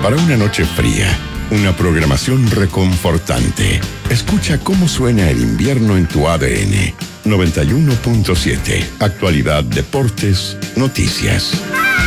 para una noche fría. Una programación reconfortante. Escucha cómo suena el invierno en tu ADN. 91.7. Actualidad, deportes, noticias.